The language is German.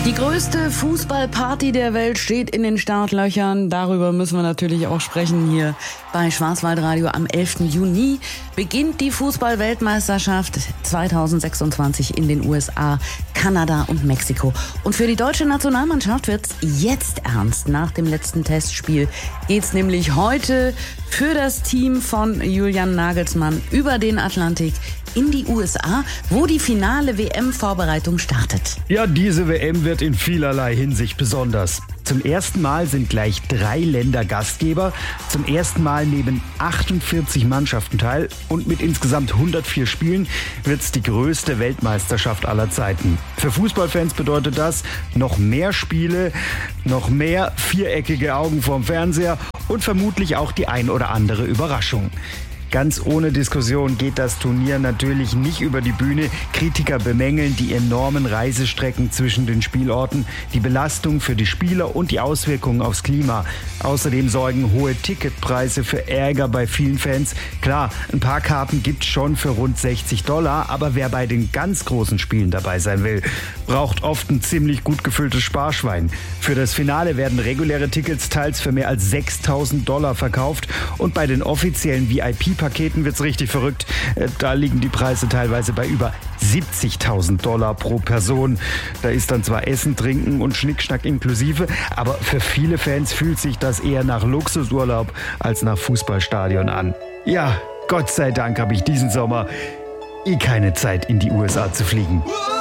Die größte Fußballparty der Welt steht in den Startlöchern. Darüber müssen wir natürlich auch sprechen hier bei Schwarzwaldradio. Am 11. Juni beginnt die Fußball-Weltmeisterschaft 2026 in den USA, Kanada und Mexiko. Und für die deutsche Nationalmannschaft wird's jetzt ernst. Nach dem letzten Testspiel geht's nämlich heute für das Team von Julian Nagelsmann über den Atlantik in die USA, wo die finale WM-Vorbereitung startet. Ja, diese WM wird in vielerlei Hinsicht besonders. Zum ersten Mal sind gleich 3 Länder Gastgeber. Zum ersten Mal nehmen 48 Mannschaften teil. Und mit insgesamt 104 Spielen wird es die größte Weltmeisterschaft aller Zeiten. Für Fußballfans bedeutet das noch mehr Spiele, noch mehr viereckige Augen vorm Fernseher und vermutlich auch die ein oder andere Überraschung. Ganz ohne Diskussion geht das Turnier natürlich nicht über die Bühne. Kritiker bemängeln die enormen Reisestrecken zwischen den Spielorten, die Belastung für die Spieler und die Auswirkungen aufs Klima. Außerdem sorgen hohe Ticketpreise für Ärger bei vielen Fans. Klar, ein paar Karten gibt's schon für rund $60, aber wer bei den ganz großen Spielen dabei sein will, braucht oft ein ziemlich gut gefülltes Sparschwein. Für das Finale werden reguläre Tickets teils für mehr als $6.000 verkauft und bei den offiziellen VIP-Paketen wird's richtig verrückt. Da liegen die Preise teilweise bei über $70.000 pro Person. Da ist dann zwar Essen, Trinken und Schnickschnack inklusive, aber für viele Fans fühlt sich das eher nach Luxusurlaub als nach Fußballstadion an. Ja, Gott sei Dank habe ich diesen Sommer keine Zeit, in die USA zu fliegen.